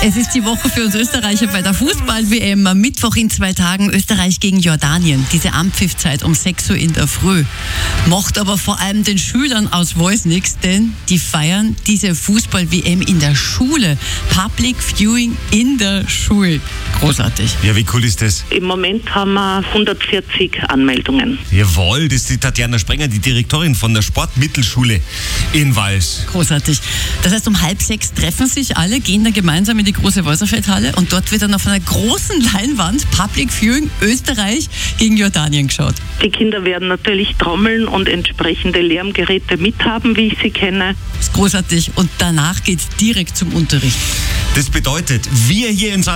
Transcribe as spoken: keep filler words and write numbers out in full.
Es ist die Woche für uns Österreicher bei der Fußball-W M. Am Mittwoch in zwei Tagen Österreich gegen Jordanien. Diese Anpfiffzeit um sechs Uhr in der Früh. Macht aber vor allem den Schülern aus Voice nichts, denn die feiern diese Fußball-W M in der Schule. Public Viewing in der Schule. Großartig. Ja, wie cool ist das? Im Moment haben wir hundertvierzig Anmeldungen. Jawohl, das ist die Tatjana Sprenger, die Direktorin von der Sportmittelschule in Wals. Großartig. Das heißt, um halb sechs treffen sich alle, gehen dann gemeinsam in die große Wolserfeldhalle und dort wird dann auf einer großen Leinwand Public Viewing Österreich gegen Jordanien geschaut. Die Kinder werden natürlich trommeln und entsprechende Lärmgeräte mithaben, wie ich sie kenne. Das ist großartig und danach geht's direkt zum Unterricht. Das bedeutet, wir hier in